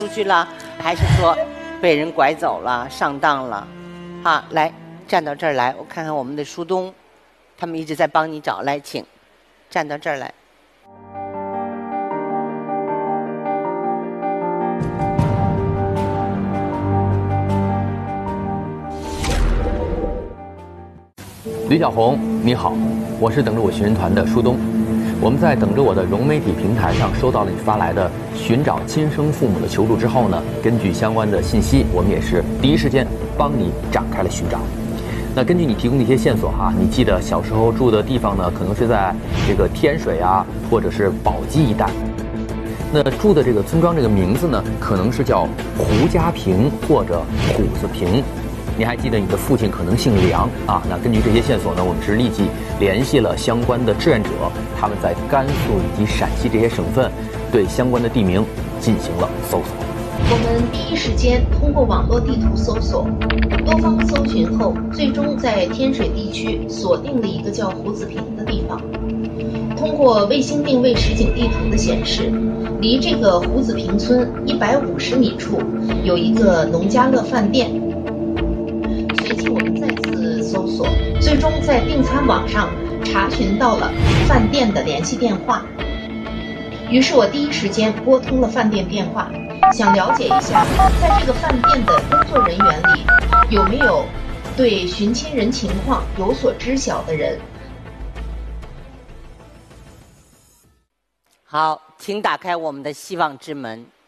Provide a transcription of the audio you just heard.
出去了，还是说被人拐走了、上当了？好，来站到这儿来，我看看我们的书东，他们一直在帮你找，来，请站到这儿来。 吕小红，你好，我是等着我寻人团的舒东。我们在等着我的融媒体平台上收到了你发来的寻找亲生父母的求助之后呢，根据相关的信息，我们也是第一时间帮你展开了寻找。那根据你提供的一些线索哈，你记得小时候住的地方呢，可能是在这个天水啊，或者是宝鸡一带。那住的这个村庄这个名字呢，可能是叫胡家坪或者虎子坪。你还记得你的父亲可能姓梁啊？那根据这些线索呢，我们是立即联系了相关的志愿者，他们在甘肃以及陕西这些省份对相关的地名进行了搜索。 我们第一时间通过网络地图搜索，多方搜寻后，最终在天水地区锁定了一个叫胡子坪的地方。通过卫星定位实景地图的显示，离这个胡子坪村150米处有一个农家乐饭店。随即我们再次搜索，最终在订餐网上查询到了饭店的联系电话。于是我第一时间拨通了饭店电话，想了解一下，在这个饭店的工作人员里，有没有对寻亲人情况有所知晓的人。 好，请打开我们的希望之门。